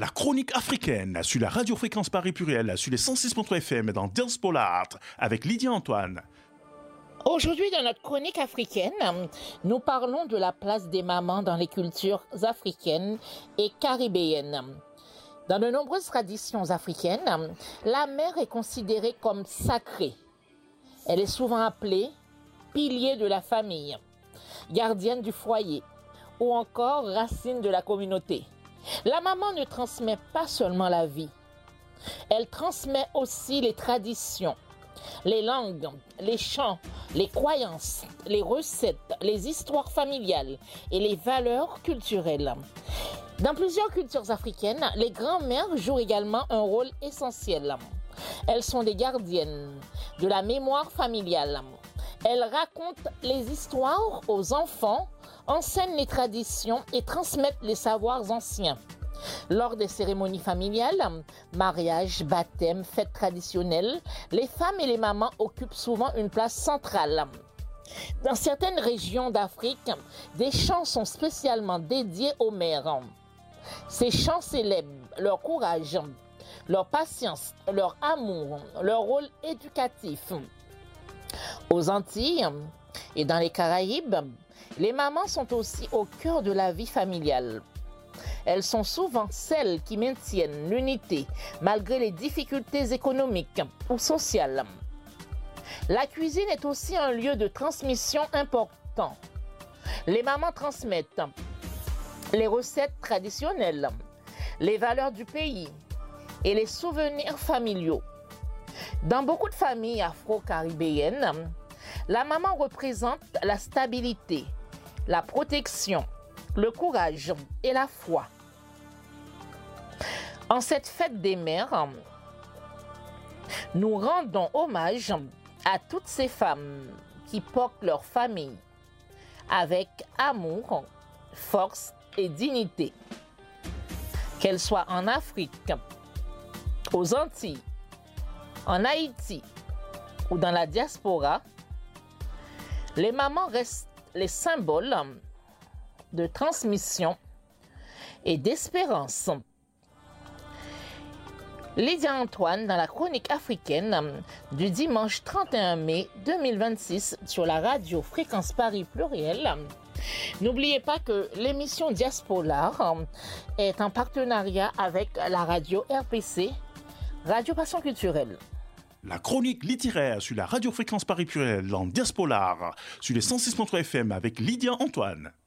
La chronique africaine sur la radio Fréquence Paris Pluriel sur les 106.3 FM dans Diaspora avec Lydia Antoine. Aujourd'hui, dans notre chronique africaine, nous parlons de la place des mamans dans les cultures africaines et caribéennes. Dans de nombreuses traditions africaines, la mère est considérée comme sacrée. Elle est souvent appelée pilier de la famille, gardienne du foyer ou encore racine de la communauté. La maman ne transmet pas seulement la vie, elle transmet aussi les traditions, les langues, les chants, les croyances, les recettes, les histoires familiales et les valeurs culturelles. Dans plusieurs cultures africaines, les grands-mères jouent également un rôle essentiel. Elles sont des gardiennes de la mémoire familiale. Elles racontent les histoires aux enfants, enseignent les traditions et transmettent les savoirs anciens. Lors des cérémonies familiales, mariage, baptême, fêtes traditionnelles, les femmes et les mamans occupent souvent une place centrale. Dans certaines régions d'Afrique, des chants sont spécialement dédiés aux mères. Ces chants célèbrent leur courage, leur patience, leur amour, leur rôle éducatif. Aux Antilles et dans les Caraïbes, les mamans sont aussi au cœur de la vie familiale. Elles sont souvent celles qui maintiennent l'unité malgré les difficultés économiques ou sociales. La cuisine est aussi un lieu de transmission important. Les mamans transmettent les recettes traditionnelles, les valeurs du pays et les souvenirs familiaux. Dans beaucoup de familles afro-caribéennes, la maman représente la stabilité, la protection, le courage et la foi. En cette fête des mères, nous rendons hommage à toutes ces femmes qui portent leur famille avec amour, force et dignité. Qu'elles soient en Afrique, aux Antilles, en Haïti ou dans la diaspora, les mamans restent les symboles de transmission et d'espérance. Lydia Antoine dans la chronique africaine du dimanche 31 mai 2026 sur la radio Fréquence Paris Pluriel. N'oubliez pas que l'émission Diaspora est en partenariat avec la radio RPC, Radio Passion Culturelle. La chronique littéraire sur la radio Fréquence Paris Pluriel dans Diaspora sur les 106.3 FM avec Lydia Antoine.